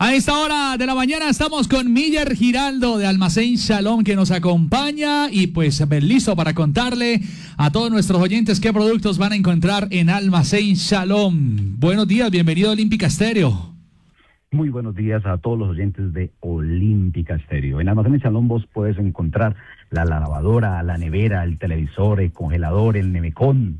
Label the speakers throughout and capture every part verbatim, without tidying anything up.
Speaker 1: A esta hora de la mañana estamos con Miller Giraldo de Almacén Shalom, que nos acompaña y pues listo para contarle a todos nuestros oyentes qué productos van a encontrar en Almacén Shalom. Buenos días, bienvenido a Olímpica Estéreo.
Speaker 2: Muy buenos días a todos los oyentes de Olímpica Estéreo. En Almacén Shalom vos puedes encontrar la lavadora, la nevera, el televisor, el congelador, el nevecón.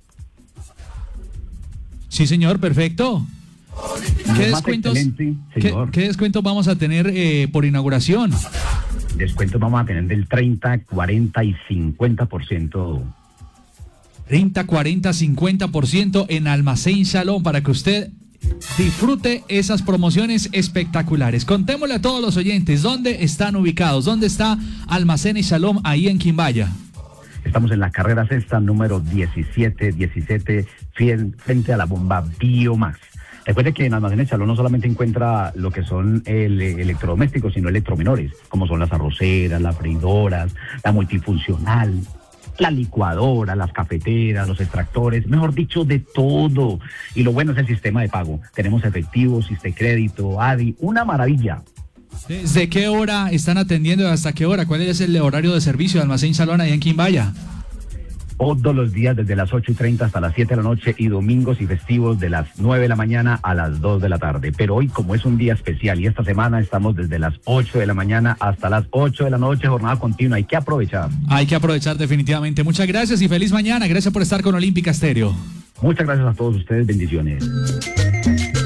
Speaker 1: Sí, señor, perfecto. ¿Qué descuentos, ¿qué, ¿Qué descuentos vamos a tener eh, por inauguración?
Speaker 2: Descuentos vamos a tener del treinta, cuarenta y cincuenta por ciento.
Speaker 1: treinta, cuarenta, cincuenta por ciento en Almacén Shalom para que usted disfrute esas promociones espectaculares. Contémosle a todos los oyentes dónde están ubicados, dónde está Almacén Shalom ahí en Quimbaya.
Speaker 2: Estamos en la carrera sexta, número diecisiete diecisiete, frente a la bomba Biomax. Recuerde que en Almacenes Shalom no solamente encuentra lo que son el, electrodomésticos, sino electromenores, como son las arroceras, las freidoras, la multifuncional, la licuadora, las cafeteras, los extractores, mejor dicho, de todo. Y lo bueno es el sistema de pago. Tenemos efectivo, Sistema Crédito, A D I, una maravilla.
Speaker 1: ¿Desde qué hora están atendiendo y hasta qué hora? ¿Cuál es el horario de servicio de Almacén Shalom ahí en Quimbaya?
Speaker 2: Todos los días desde las ocho y treinta hasta las siete de la noche y domingos y festivos de las nueve de la mañana a las dos de la tarde. Pero hoy, como es un día especial y esta semana estamos desde las ocho de la mañana hasta las ocho de la noche, jornada continua. Hay que aprovechar.
Speaker 1: Hay que aprovechar definitivamente. Muchas gracias y feliz mañana. Gracias por estar con Olímpica Estéreo.
Speaker 2: Muchas gracias a todos ustedes. Bendiciones.